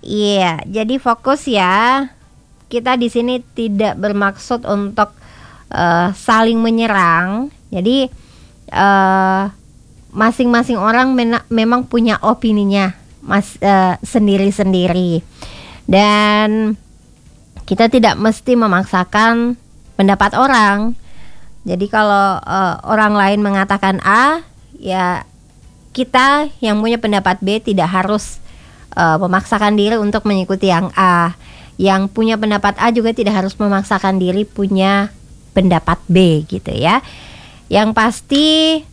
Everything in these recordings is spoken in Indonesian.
Iya, jadi fokus ya. Kita di sini tidak bermaksud untuk saling menyerang. Jadi masing-masing orang memang punya opininya sendiri-sendiri. Dan kita tidak mesti memaksakan pendapat orang. Jadi kalau orang lain mengatakan A, ya kita yang punya pendapat B tidak harus memaksakan diri untuk mengikuti yang A. Yang punya pendapat A juga tidak harus memaksakan diri punya pendapat B gitu ya. Yang pasti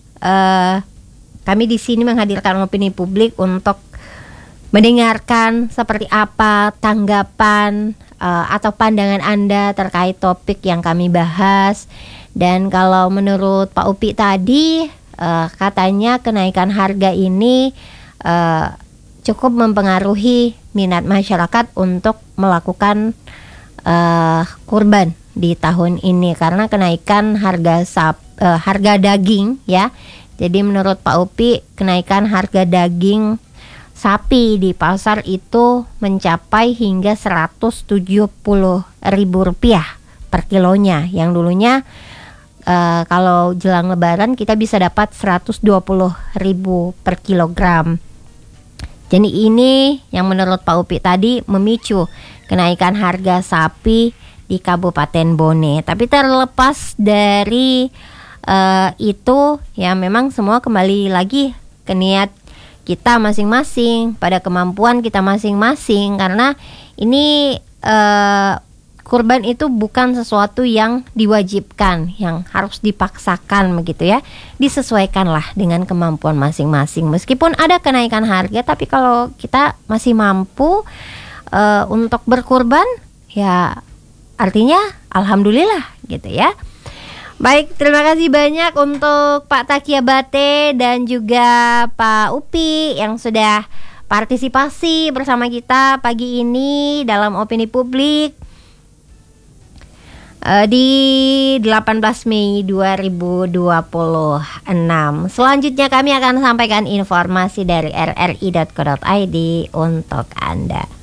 kami di sini menghadirkan opini publik untuk mendengarkan seperti apa tanggapan atau pandangan Anda terkait topik yang kami bahas. Dan kalau menurut Pak Upi tadi katanya kenaikan harga ini cukup mempengaruhi minat masyarakat untuk melakukan kurban di tahun ini karena kenaikan harga daging ya. Jadi menurut Pak Upi kenaikan harga daging sapi di pasar itu mencapai hingga Rp170.000 per kilonya. Yang dulunya kalau jelang lebaran kita bisa dapat Rp120.000 per kilogram. Jadi ini yang menurut Pak Upi tadi memicu kenaikan harga sapi di Kabupaten Bone. Tapi terlepas dari itu ya memang semua kembali lagi ke niat kita masing-masing, pada kemampuan kita masing-masing. Karena ini kurban itu bukan sesuatu yang diwajibkan, yang harus dipaksakan begitu ya. Disesuaikanlah dengan kemampuan masing-masing. Meskipun ada kenaikan harga, tapi kalau kita masih mampu untuk berkurban, ya artinya alhamdulillah gitu ya. Baik, terima kasih banyak untuk Pak Takia Bate dan juga Pak Upi yang sudah partisipasi bersama kita pagi ini dalam opini publik di 18 Mei 2026. Selanjutnya kami akan sampaikan informasi dari rri.co.id untuk Anda.